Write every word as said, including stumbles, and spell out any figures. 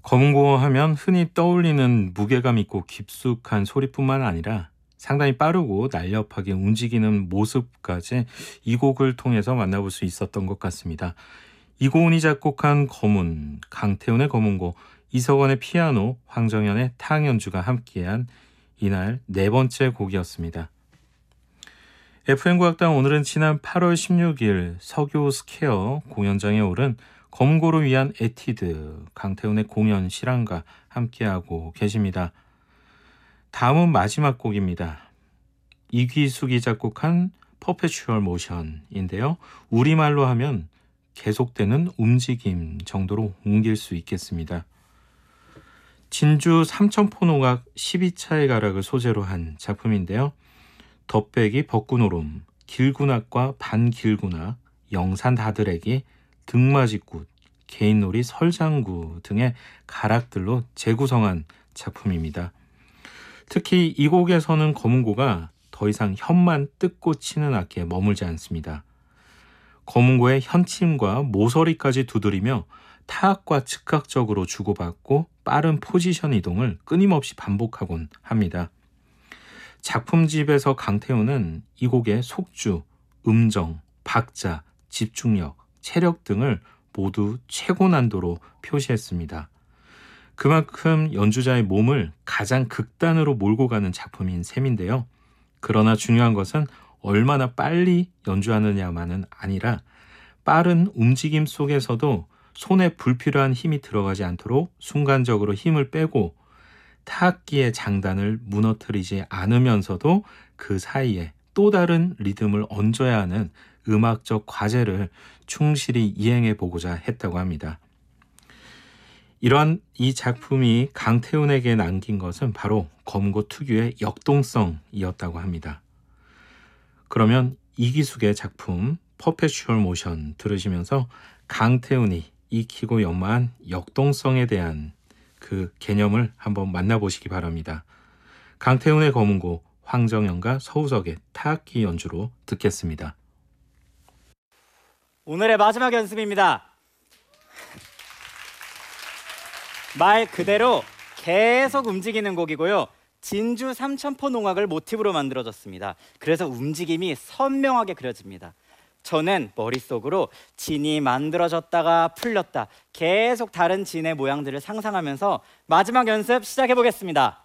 검은고 하면 흔히 떠올리는 무게감 있고 깊숙한 소리뿐만 아니라 상당히 빠르고 날렵하게 움직이는 모습까지 이 곡을 통해서 만나볼 수 있었던 것 같습니다. 이고은이 작곡한 검은, 강태훈의 검은고, 이석원의 피아노, 황정연의 타악 연주가 함께한 이날 네 번째 곡이었습니다. 에프엠 국악당 오늘은 지난 팔월 십육일 서교 스퀘어 공연장에 오른 검은고를 위한 에티드, 강태훈의 공연 실황과 함께하고 계십니다. 다음은 마지막 곡입니다. 이귀숙이 작곡한 퍼페추얼 모션인데요. 우리말로 하면 계속되는 움직임 정도로 옮길 수 있겠습니다. 진주 삼천포농악 십이 차의 가락을 소재로 한 작품인데요. 덧배기 벚구노름, 길군악과 반길군악, 영산 다드래기, 등마짓굿, 개인놀이 설장구 등의 가락들로 재구성한 작품입니다. 특히 이 곡에서는 검은고가 더 이상 현만 뜯고 치는 악기에 머물지 않습니다. 검은고의 현침과 모서리까지 두드리며 타악과 즉각적으로 주고받고 빠른 포지션 이동을 끊임없이 반복하곤 합니다. 작품집에서 강태훈은 이 곡의 속주, 음정, 박자, 집중력, 체력 등을 모두 최고 난도로 표시했습니다. 그만큼 연주자의 몸을 가장 극단으로 몰고 가는 작품인 셈인데요. 그러나 중요한 것은 얼마나 빨리 연주하느냐만은 아니라 빠른 움직임 속에서도 손에 불필요한 힘이 들어가지 않도록 순간적으로 힘을 빼고 타악기의 장단을 무너뜨리지 않으면서도 그 사이에 또 다른 리듬을 얹어야 하는 음악적 과제를 충실히 이행해 보고자 했다고 합니다. 이러한 이 작품이 강태훈에게 남긴 것은 바로 검은고 특유의 역동성이었다고 합니다. 그러면 이기숙의 작품 퍼페추얼 모션 들으시면서 강태훈이 익히고 연마한 역동성에 대한 그 개념을 한번 만나보시기 바랍니다. 강태훈의 검은고, 황정연과 서우석의 타악기 연주로 듣겠습니다. 오늘의 마지막 연습입니다. 말 그대로 계속 움직이는 곡이고요. 진주 삼천포 농악을 모티브로 만들어졌습니다. 그래서 움직임이 선명하게 그려집니다. 저는 머릿속으로 진이 만들어졌다가 풀렸다 계속 다른 진의 모양들을 상상하면서 마지막 연습 시작해 보겠습니다.